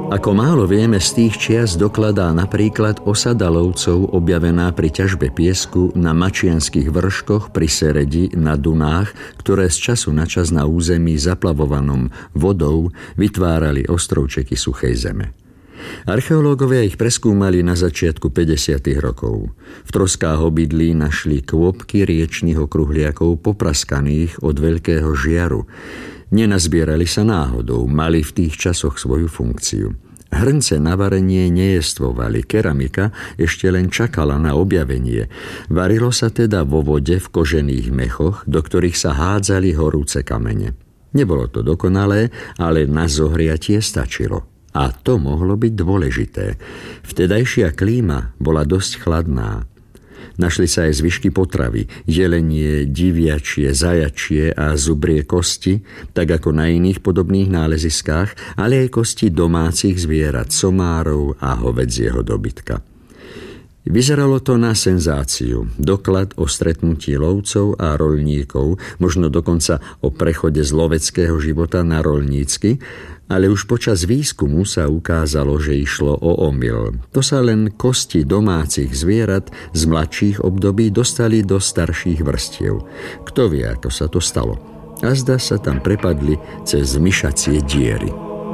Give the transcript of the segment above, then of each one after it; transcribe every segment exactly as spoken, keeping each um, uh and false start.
Ako málo vieme, z tých čias dokladá napríklad osada lovcov objavená pri ťažbe piesku na mačianskych vrškoch pri Seredi na Dunách, ktoré z času na čas na území zaplavovanom vodou vytvárali ostrovčeky suchej zeme. Archeológovia ich preskúmali na začiatku päťdesiatych rokov. V troskách obydlí našli kôpky riečnych okruhliakov popraskaných od veľkého žiaru. Nenazbierali sa náhodou, mali v tých časoch svoju funkciu. Hrnce na varenie nejestvovali, keramika ešte len čakala na objavenie. Varilo sa teda vo vode v kožených mechoch, do ktorých sa hádzali horúce kamene. Nebolo to dokonalé, ale na zohriatie stačilo. A to mohlo byť dôležité. Vtedajšia klíma bola dosť chladná. Našli sa aj zvyšky potravy, jelenie, diviačie, zajačie a zubrie kosti, tak ako na iných podobných náleziskách, ale aj kosti domácich zvierat, somárov a hovedzieho dobytka. Vyzeralo to na senzáciu, doklad o stretnutí lovcov a roľníkov, možno dokonca o prechode z loveckého života na roľnícky, ale už počas výskumu sa ukázalo, že išlo o omyl. To sa len kosti domácich zvierat z mladších období dostali do starších vrstiev. Kto vie, ako sa to stalo? Azda sa tam prepadli cez myšacie diery.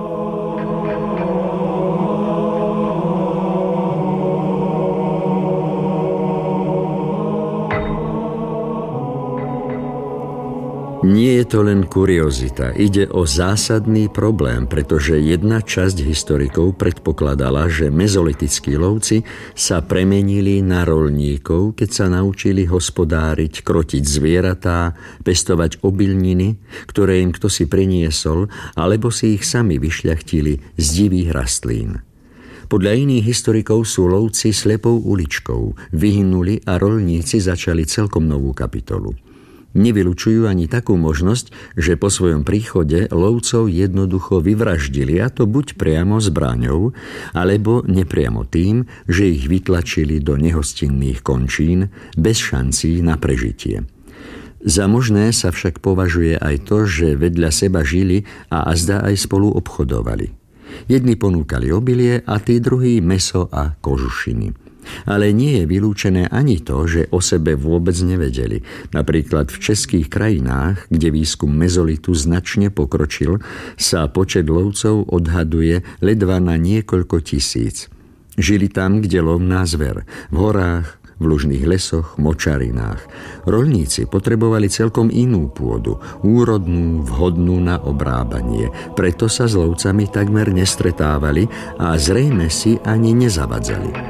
Nie je to len kuriozita, ide o zásadný problém, pretože jedna časť historikov predpokladala, že mezolitickí lovci sa premenili na roľníkov, keď sa naučili hospodáriť, krotiť zvieratá, pestovať obilniny, ktoré im ktosi priniesol, alebo si ich sami vyšľachtili z divých rastlín. Podľa iných historikov sú lovci slepou uličkou, vyhynuli a roľníci začali celkom novú kapitolu. Nevylučujú ani takú možnosť, že po svojom príchode lovcov jednoducho vyvraždili, a to buď priamo zbraňou, alebo nepriamo tým, že ich vytlačili do nehostinných končín bez šancí na prežitie. Za možné sa však považuje aj to, že vedľa seba žili a azda aj spolu obchodovali. Jedni ponúkali obilie a tí druhí mäso a kožušiny. Ale nie je vylúčené ani to, že o sebe vôbec nevedeli. Napríklad v českých krajinách, kde výskum mezolitu značne pokročil, sa počet lovcov odhaduje ledva na niekoľko tisíc. Žili tam, kde lovná zver, v horách, v lužných lesoch, močarinách. Roľníci potrebovali celkom inú pôdu, úrodnú, vhodnú na obrábanie. Preto sa s lovcami takmer nestretávali a zrejme si ani nezavadzali.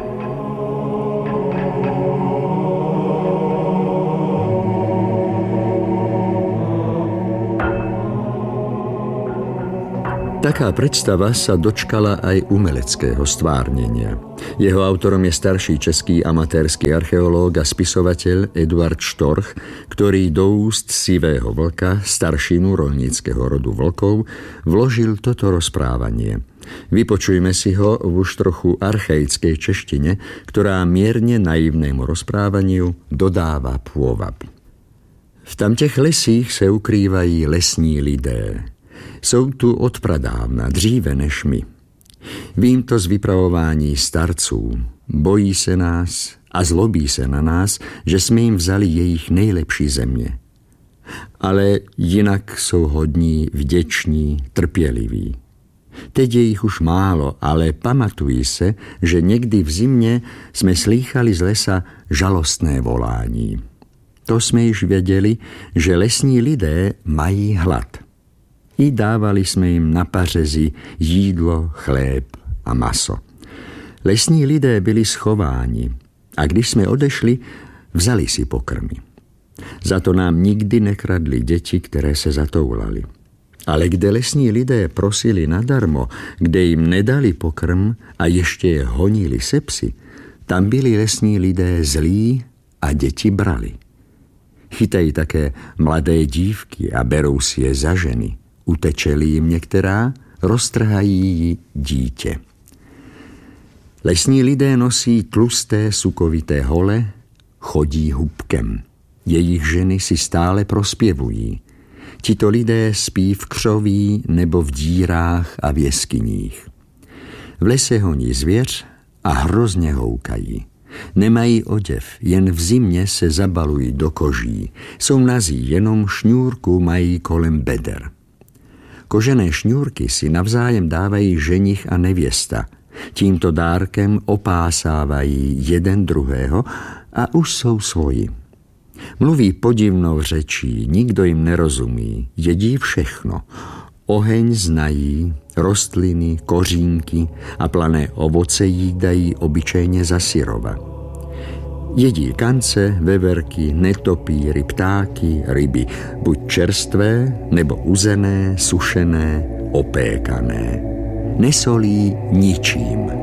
Taká predstava sa dočkala aj umeleckého stvárnenia. Jeho autorom je starší český amatérsky archeológ a spisovateľ Eduard Štorch, ktorý do úst sivého vlka, staršinu roľníckeho rodu vlkov, vložil toto rozprávanie. Vypočujme si ho v už trochu archaickej češtine, ktorá mierne naivnému rozprávaniu dodáva pôvab. V tamtech lesích se ukrývají lesní lidé. Jsou tu od pradávna, dříve než my. Vím to z vypravování starců. Bojí se nás a zlobí se na nás, že jsme jim vzali jejich nejlepší země. Ale jinak jsou hodní, vděční, trpěliví. Teď je jich už málo, ale pamatují se, že někdy v zimě jsme slýchali z lesa žalostné volání. To jsme již věděli, že lesní lidé mají hlad. I dávali jsme jim na pařezi jídlo, chléb a maso. Lesní lidé byli schováni a když jsme odešli, vzali si pokrmy. Za to nám nikdy nekradli děti, které se zatoulali. Ale kde lesní lidé prosili nadarmo, kde jim nedali pokrm a ještě je honili se psy, tam byli lesní lidé zlí a děti brali. Chytají také mladé dívky a berou si je za ženy. Utečeli jim některá, roztrhají jí dítě. Lesní lidé nosí tlusté sukovité hole, chodí hubkem. Jejich ženy si stále prospěvují. Tito lidé spí v křoví nebo v dírách a v jeskyních. V lese honí zvěř a hrozně houkají. Nemají oděv, jen v zimě se zabalují do koží. Jsou nazí, jenom šňůrku mají kolem beder. Kožené šňůrky si navzájem dávají ženich a nevěsta. Tímto dárkem opásávají jeden druhého a už jsou svoji. Mluví podivnou řečí, nikdo jim nerozumí, jedí všechno. Oheň znají, rostliny, kořínky a plané ovoce jídají obyčejně za syrova. Jedí kance, veverky, netopíry, ptáky, ryby, buď čerstvé, nebo uzené, sušené, opékané. Nesolí ničím.